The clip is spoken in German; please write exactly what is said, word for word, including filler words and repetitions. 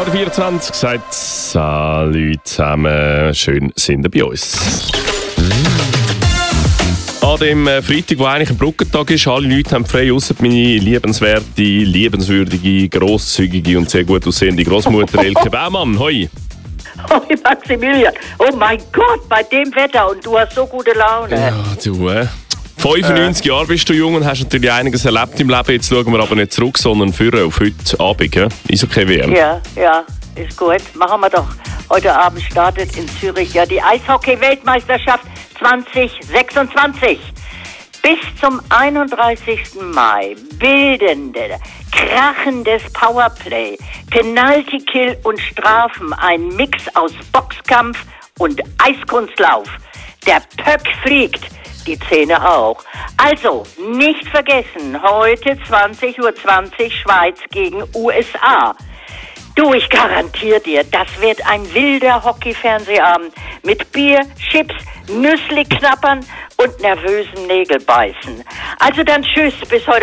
der vierundzwanzig sagt «Salut zusammen, schön sind ihr bei uns». An dem Freitag, wo eigentlich ein Brückentag ist, alle Leute haben frei, ausser meine liebenswerte, liebenswürdige, grosszügige und sehr gut aussehende Großmutter Elke Baumann. Hoi! Hoi Maximilian! Oh mein Gott, bei dem Wetter und du hast so gute Laune. Ja, du, äh. fünfundneunzig äh. Jahre bist du jung und hast natürlich einiges erlebt im Leben. Jetzt schauen wir aber nicht zurück, sondern führen auf heute Abend. Ja? Eishockey-W M. Ja, ja, ist gut. Machen wir doch. Heute Abend startet in Zürich ja die Eishockey-Weltmeisterschaft zwanzig sechsundzwanzig. Bis zum einunddreißigsten Mai bildende, krachendes Powerplay, Penalty-Kill und Strafen, ein Mix aus Boxkampf und Eiskunstlauf. Der Pöck fliegt, die Zähne auch. Also, nicht vergessen, heute zwanzig Uhr zwanzig Schweiz gegen U S A. Du, ich garantiere dir, das wird ein wilder Hockey-Fernsehabend mit Bier, Chips, Nüssli knappern und nervösen Nägelbeißen. Also dann tschüss, bis heute.